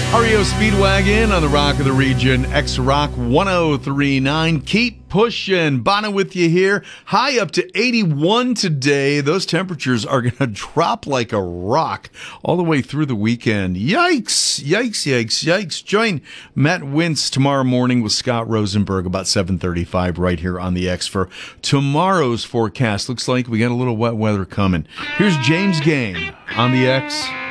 REO Speedwagon on the Rock of the Region, X-Rock 103.9. Keep pushing. Bono with you here. High up to 81 today. Those temperatures are going to drop like a rock all the way through the weekend. Yikes, yikes, yikes, yikes. Join Matt Wintz tomorrow morning with Scott Rosenberg about 7:35 right here on the X for tomorrow's forecast. Looks like we got a little wet weather coming. Here's James Gang on the X.